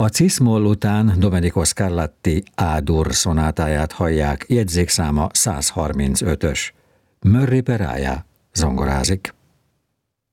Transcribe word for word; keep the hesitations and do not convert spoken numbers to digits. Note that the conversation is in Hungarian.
A cis-moll után Domenico Scarlatti A-dur szonátáját hallják, jegyzékszáma száz harmincötös. Murray Peraja zongorázik.